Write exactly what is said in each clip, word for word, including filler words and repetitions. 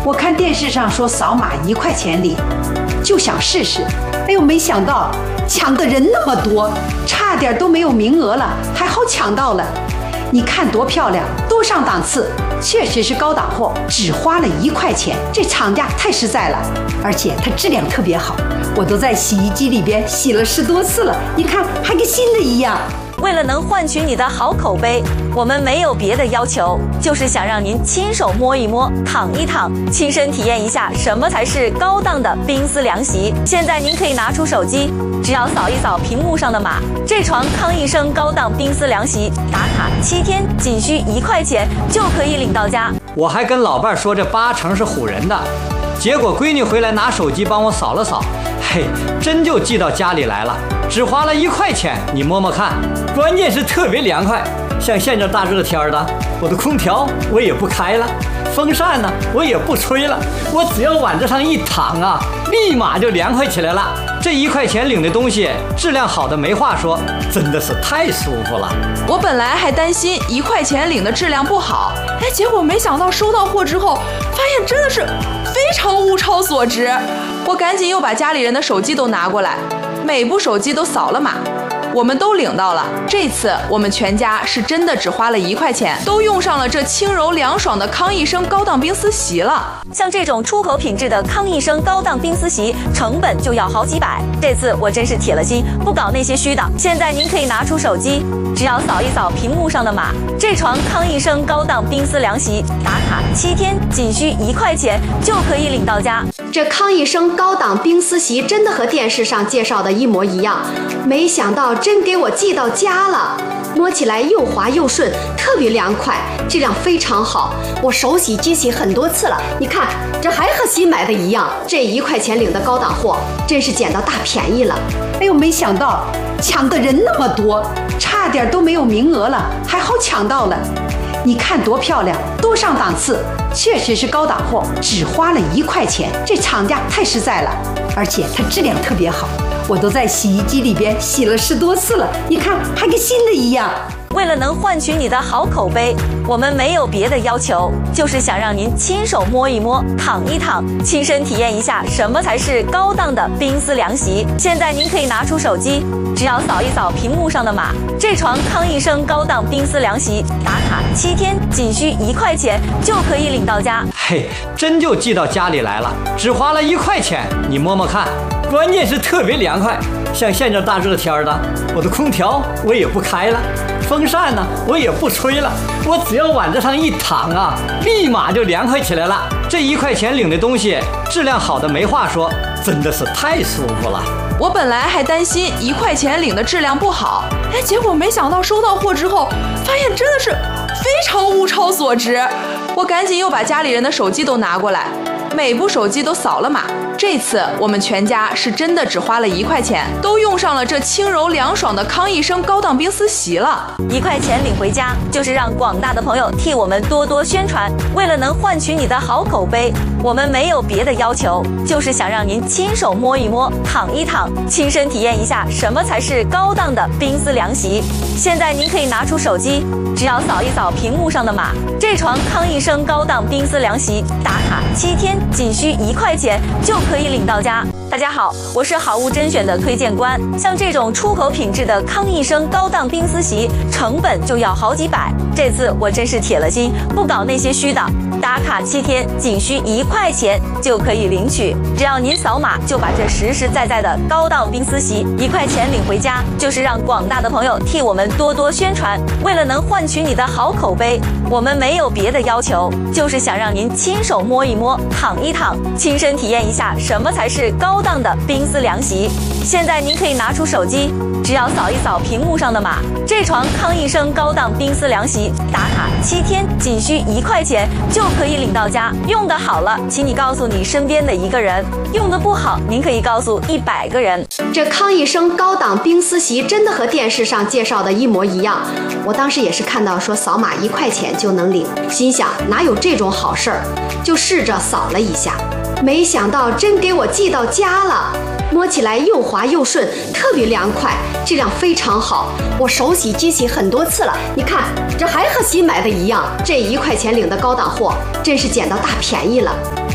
我看电视上说扫码一块钱领，就想试试。哎呦，没想到抢的人那么多，差点都没有名额了，还好抢到了。你看多漂亮，多上档次，确实是高档货，只花了一块钱，这厂家太实在了，而且它质量特别好，我都在洗衣机里边洗了十多次了，你看还跟新的一样。 为了能换取你的好口碑，我们没有别的要求，就是想让您亲手摸一摸、躺一躺，亲身体验一下什么才是高档的冰丝凉席。现在您可以拿出手机，只要扫一扫屏幕上的码，这床康一生高档冰丝凉席打卡七天，仅需一块钱就可以领到家。 我还跟老伴说这八成是唬人的，结果闺女回来拿手机帮我扫了扫，嘿，真就寄到家里来了，只花了一块钱，你摸摸看，关键是特别凉快。像现在大热天的，我的空调我也不开了，风扇呢我也不吹了，我只要往这上一躺啊，立马就凉快起来了。这一块钱领的东西质量好的没话说，真的是太舒服了。 我本来还担心一块钱领的质量不好，哎，结果没想到收到货之后，发现真的是非常物超所值。我赶紧又把家里人的手机都拿过来，每部手机都扫了码，我们都领到了。这次我们全家是真的只花了一块钱，都用上了这轻柔凉爽的康一生高档冰丝席了。 像这种出口品质的康一生高档冰丝席，成本就要好几百。这次我真是铁了心，不搞那些虚的。现在您可以拿出手机，只要扫一扫屏幕上的码，这床康一生高档冰丝凉席打卡七天，仅需一块钱就可以领到家。 这康一生高档冰丝席真的和电视上介绍的一模一样，没想到真给我寄到家了。摸起来又滑又顺，特别凉快，质量非常好。我手洗机洗很多次了，你看这还和新买的一样。这一块钱领的高档货，真是捡到大便宜了。 哎呦，没想到抢的人那么多，差点都没有名额了，还好抢到了。你看多漂亮，多上档次，确实是高档货，只花了一块钱，这厂家太实在了，而且它质量特别好，我都在洗衣机里边洗了十多次了，你看还跟新的一样。 为了能换取你的好口碑，我们没有别的要求，就是想让您亲手摸一摸、躺一躺，亲身体验一下什么才是高档的冰丝凉席。现在您可以拿出手机，只要扫一扫屏幕上的码，这床康一生高档冰丝凉席打卡七天，仅需一块钱就可以领到家。 嘿，真就寄到家里来了，只花了一块钱，你摸摸看，关键是特别凉快。像现在大热天的，我的空调我也不开了，风扇呢我也不吹了，我只要往这上一躺啊，立马就凉快起来了。这一块钱领的东西质量好的没话说，真的是太舒服了。 我本来还担心一块钱领的质量不好，哎，结果没想到收到货之后，发现真的是非常物超所值。我赶紧又把家里人的手机都拿过来，每部手机都扫了码。这次我们全家是真的只花了一块钱，都用上了这轻柔凉爽的康一生高档冰丝席了。 一块钱领回家，就是让广大的朋友替我们多多宣传。为了能换取你的好口碑，我们没有别的要求，就是想让您亲手摸一摸、躺一躺，亲身体验一下什么才是高档的冰丝凉席。现在您可以拿出手机，只要扫一扫屏幕上的码，这床康一生高档冰丝凉席打卡七天，仅需一块钱就可以领到家。大家好，我是好物甄选的推荐官。像这种出口品质的康一生高档冰丝席，成本就要好几百。这次我真是铁了心，不搞那些虚的。打卡七天，仅需一块钱就可以领取，只要您扫码，就把这实实在在的高档冰丝席一块钱领回家，就是让广大的朋友替我们多多宣传。为了能换取你的好口碑，我们没有别的要求，就是想让您亲手摸一摸、躺一躺，亲身体验一下什么才是高档的冰丝凉席。现在您可以拿出手机，只要扫一扫屏幕上的码，这床康一生高档冰丝凉席打卡七天，仅需一块钱就可以领到家。用得好了，请你告诉你身边的一个人；用得不好，您可以告诉一百个人。 这康一生高档冰丝席真的和电视上介绍的一模一样。我当时也是看到说扫码一块钱就能领，心想哪有这种好事儿，就试着扫了一下，没想到真给我寄到家了。摸起来又滑又顺，特别凉快，质量非常好。我手洗机洗很多次了，你看这还和新买的一样。这一块钱领的高档货，真是捡到大便宜了。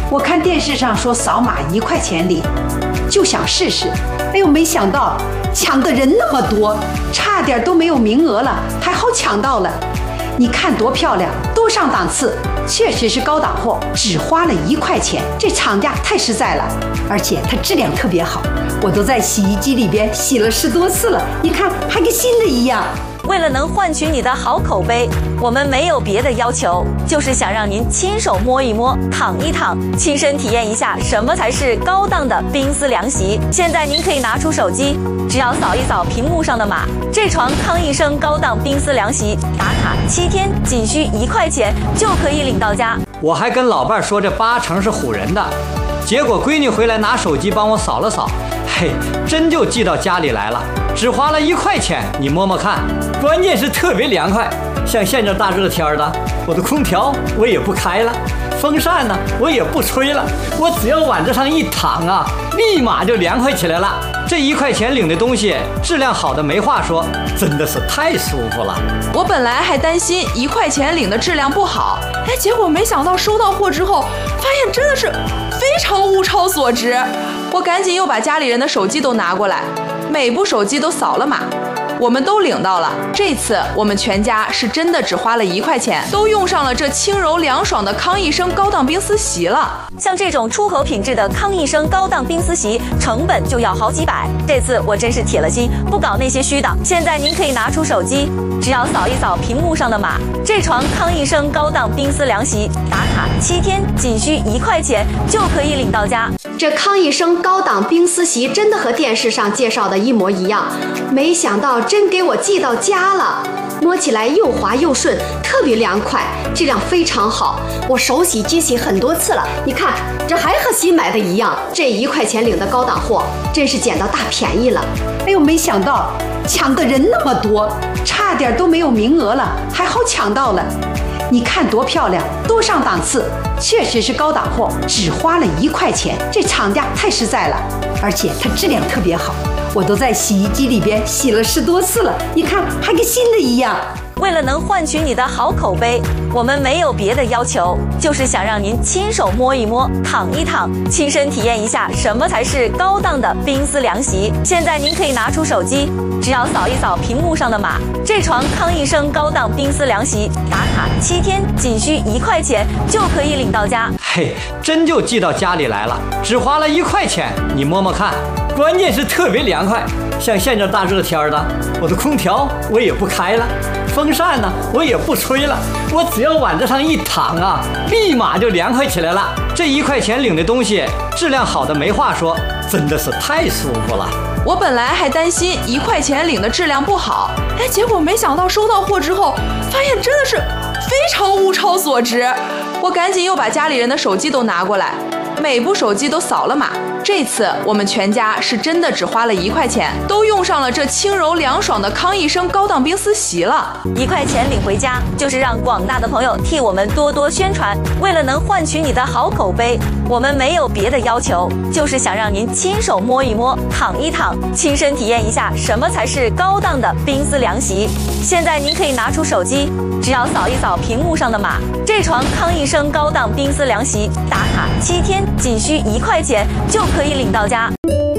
我看电视上说扫码一块钱领，就想试试。哎呦，没想到抢的人那么多，差点都没有名额了，还好抢到了。你看多漂亮，多上档次，确实是高档货，只花了一块钱，这厂家太实在了，而且它质量特别好，我都在洗衣机里边洗了十多次了，你看还跟新的一样。 为了能换取你的好口碑，我们没有别的要求，就是想让您亲手摸一摸、躺一躺，亲身体验一下什么才是高档的冰丝凉席。现在您可以拿出手机，只要扫一扫屏幕上的码，这床康一生高档冰丝凉席打卡七天，仅需一块钱就可以领到家。 我还跟老伴儿说这八成是唬人的，结果闺女回来拿手机帮我扫了扫，嘿，真就寄到家里来了，只花了一块钱，你摸摸看。关键是特别凉快，像现在大热天的，我的空调我也不开了，风扇呢我也不吹了，我只要往这上一躺啊，立马就凉快起来了。这一块钱领的东西质量好的没话说，真的是太舒服了。 我本来还担心一块钱领的质量不好，哎，结果没想到收到货之后，发现真的是非常物超所值。我赶紧又把家里人的手机都拿过来，每部手机都扫了码。我们都领到了，这次我们全家是真的只花了一块钱，都用上了这轻柔凉爽的康一生高档冰丝席了。 像这种出口品质的康一生高档冰丝席，成本就要好几百。这次我真是铁了心，不搞那些虚的。现在您可以拿出手机，只要扫一扫屏幕上的码，这床康一生高档冰丝凉席打卡七天，仅需一块钱就可以领到家。 这康一生高档冰丝席真的和电视上介绍的一模一样，没想到真给我寄到家了。摸起来又滑又顺，特别凉快，质量非常好。我手洗机洗很多次了，你看这还和新买的一样。这一块钱领的高档货，真是捡到大便宜了。 哎呦，没想到抢的人那么多，差点都没有名额了，还好抢到了。你看多漂亮，多上档次，确实是高档货，只花了一块钱，这厂家太实在了，而且它质量特别好，我都在洗衣机里边洗了十多次了，你看还跟新的一样。 为了能换取你的好口碑，我们没有别的要求，就是想让您亲手摸一摸、躺一躺，亲身体验一下什么才是高档的冰丝凉席。现在您可以拿出手机，只要扫一扫屏幕上的码，这床康一生高档冰丝凉席打卡七天，仅需一块钱就可以领到家。 嘿，真就寄到家里来了，只花了一块钱，你摸摸看。关键是特别凉快，像现在大热天的，我的空调我也不开了，风扇呢我也不吹了，我只要往这上一躺啊，立马就凉快起来了。这一块钱领的东西质量好的没话说，真的是太舒服了。 我本来还担心一块钱领的质量不好，哎，结果没想到收到货之后，发现真的是非常物超所值。我赶紧又把家里人的手机都拿过来，每部手机都扫了码。这次我们全家是真的只花了一块钱，都用上了这轻柔凉爽的康一生高档冰丝席了。 一块钱领回家，就是让广大的朋友替我们多多宣传。为了能换取你的好口碑，我们没有别的要求，就是想让您亲手摸一摸、躺一躺，亲身体验一下什么才是高档的冰丝凉席。现在您可以拿出手机，只要扫一扫屏幕上的码，这床康一生高档冰丝凉席打卡七天，仅需一块钱就可以领到家。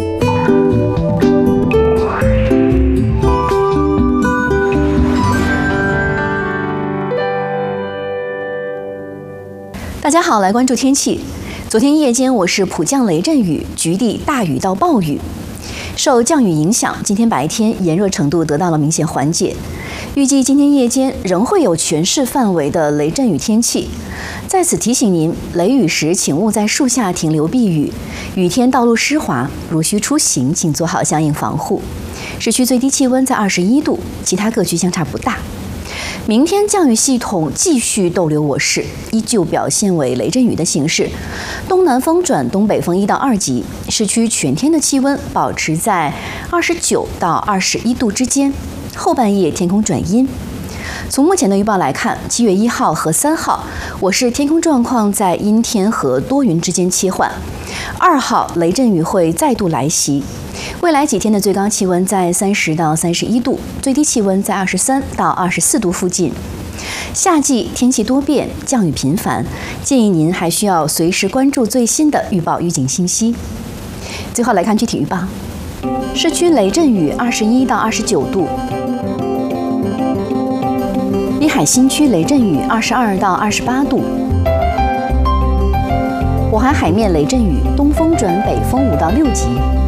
大家好，来关注天气。昨天夜间我市普降雷阵雨，局地大雨到暴雨。受降雨影响，今天白天炎热程度得到了明显缓解。预计今天夜间仍会有全市范围的雷阵雨天气。在此提醒您，雷雨时请勿在树下停留避雨。雨天道路湿滑，如需出行，请做好相应防护。市区最低气温在二十一度，其他各区相差不大。明天降雨系统继续逗留我市，依旧表现为雷阵雨的形式，东南风转东北风一到二级，市区全天的气温保持在二十九到二十一度之间，后半夜天空转阴。从目前的预报来看，七月一号和三号，我市天空状况在阴天和多云之间切换。二号雷阵雨会再度来袭，未来几天的最高气温在三十到三十一度，最低气温在二十三到二十四度附近。 夏季天气多变，降雨频繁，建议您还需要随时关注最新的预报预警信息。最后来看具体预报：市区雷阵雨二十一到二十九度，滨海新区雷阵雨二十二到二十八度，火海海面雷阵雨东风转北风五到六级。